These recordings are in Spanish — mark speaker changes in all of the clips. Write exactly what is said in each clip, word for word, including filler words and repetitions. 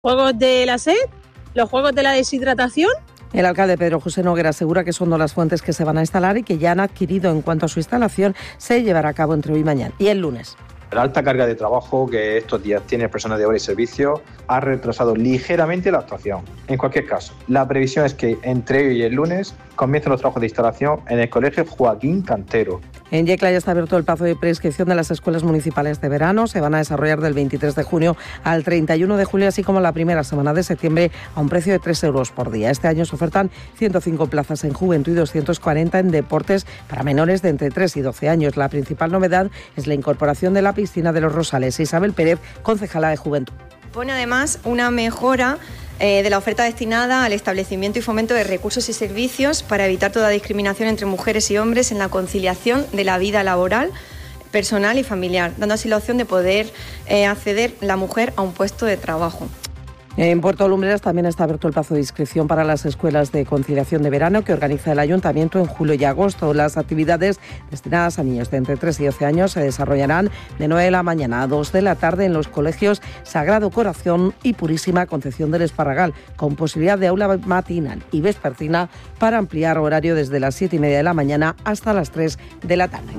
Speaker 1: juegos de la sed, los juegos de la deshidratación.
Speaker 2: El alcalde Pedro José Noguera asegura que son dos las fuentes que se van a instalar y que ya han adquirido. En cuanto a su instalación, se llevará a cabo entre hoy y mañana y el lunes.
Speaker 3: La alta carga de trabajo que estos días tiene el personal de obra y servicios ha retrasado ligeramente la actuación. En cualquier caso, la previsión es que entre hoy y el lunes comiencen los trabajos de instalación en el Colegio Joaquín Cantero.
Speaker 2: En Yecla ya está abierto el plazo de prescripción de las escuelas municipales de verano. Se van a desarrollar del veintitrés de junio al treinta y uno de julio, así como la primera semana de septiembre, a un precio de tres euros por día. Este año se ofertan ciento cinco plazas en juventud y doscientas cuarenta en deportes para menores de entre tres y doce años. La principal novedad es la incorporación de la piscina de los Rosales. Isabel Pérez, concejala de Juventud.
Speaker 4: Pone además una mejora eh, de la oferta destinada al establecimiento y fomento de recursos y servicios para evitar toda discriminación entre mujeres y hombres en la conciliación de la vida laboral, personal y familiar, dando así la opción de poder eh, acceder la mujer a un puesto de trabajo.
Speaker 2: En Puerto Lumbreras también está abierto el plazo de inscripción para las escuelas de conciliación de verano que organiza el Ayuntamiento en julio y agosto. Las actividades destinadas a niños de entre tres y doce años se desarrollarán de nueve de la mañana a dos de la tarde en los colegios Sagrado Corazón y Purísima Concepción del Esparragal, con posibilidad de aula matinal y vespertina para ampliar horario desde las siete y media de la mañana hasta las tres de la tarde.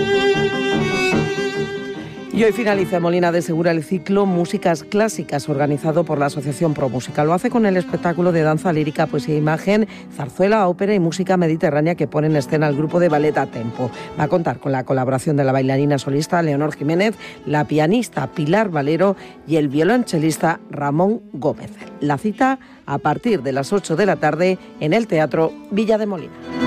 Speaker 2: Y hoy finaliza en Molina de Segura el ciclo Músicas Clásicas, organizado por la Asociación Pro Música. Lo hace con el espectáculo de danza lírica, poesía e imagen, zarzuela, ópera y música mediterránea que pone en escena el grupo de ballet A Tempo. Va a contar con la colaboración de la bailarina solista Leonor Jiménez, la pianista Pilar Valero y el violonchelista Ramón Gómez. La cita a partir de las ocho de la tarde en el Teatro Villa de Molina.